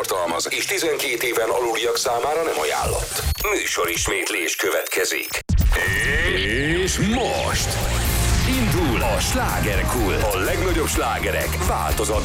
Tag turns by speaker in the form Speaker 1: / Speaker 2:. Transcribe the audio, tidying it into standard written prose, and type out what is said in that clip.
Speaker 1: tartalmaz, és 12 éven aluliak számára nem ajánlott. Műsorismétlés következik. És most indul a Slágerkult. A legnagyobb slágerek változatlan